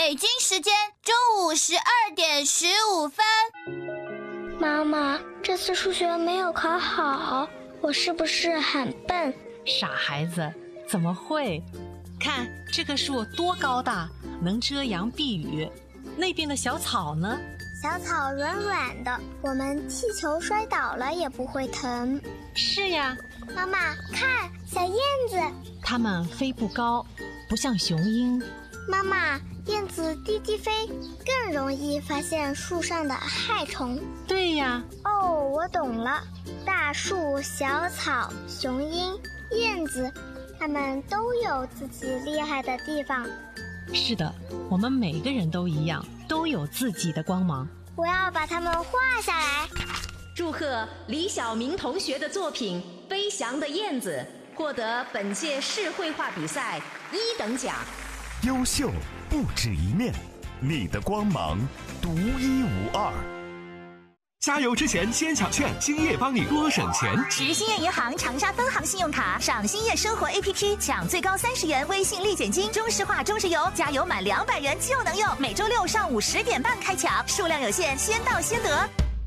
北京时间中午12:15。 妈妈，这次数学没有考好，我是不是很笨？ 傻孩子，怎么会？看这棵树多高大，能遮阳避雨。那边的小草呢？ 小草软软的，我们踢球摔倒了也不会疼。 是呀。 妈妈，看，小燕子。 它们飞不高，不像雄鹰。 妈妈，燕子低低飞，更容易发现树上的害虫。 对呀。 哦，我懂了。大树、小草、雄鹰、燕子，它们都有自己厉害的地方。 是的，我们每个人都一样，都有自己的光芒。 我要把它们画下来。 祝贺李晓明同学的作品《飞翔的燕子》获得本届市绘画比赛1等奖。 优秀不止一面，你的光芒独一无二。 加油之前先抢券，兴业帮你多省钱。 持兴业银行长沙分行信用卡，上兴业生活 APP 抢最高30元微信立减金，中石化中石油加油满200元就能用。每周6上午10点半开抢，数量有限，先到先得。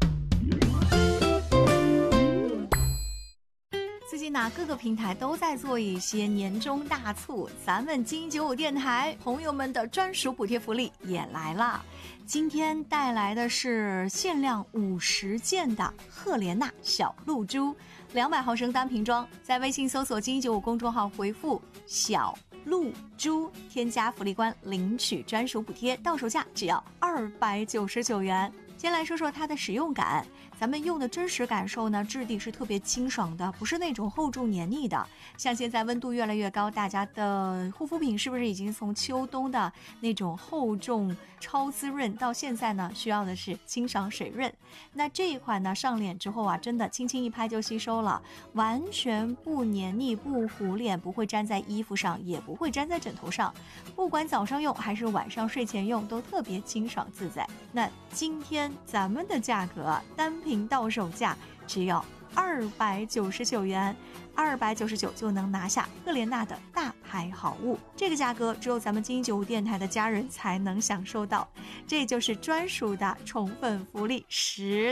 最近呢，各个平台都在做一些年终大促，咱们金95电台朋友们的专属补贴福利也来了。今天带来的是限量50件的赫莲娜小露珠，200毫升单瓶装，在微信搜索金95公众号回复小露珠，添加福利官领取专属补贴，到手价只要299元。先来说说它的使用感，咱们用的真实感受呢，质地是特别清爽的，不是那种厚重黏腻的。像现在温度越来越高，大家的护肤品是不是已经从秋冬的那种厚重超滋润，到现在呢需要的是清爽水润？那这一款呢上脸之后啊，真的轻轻一拍就吸收了，完全不黏腻不糊脸，不会粘在衣服上，也不会粘在枕头上，不管早上用还是晚上睡前用都特别清爽自在。那今天咱们的价格单瓶到手价只要299元，299就能拿下赫莲娜的大牌好物。这个价格只有咱们金95电台的家人才能享受到，这就是专属的宠粉福利10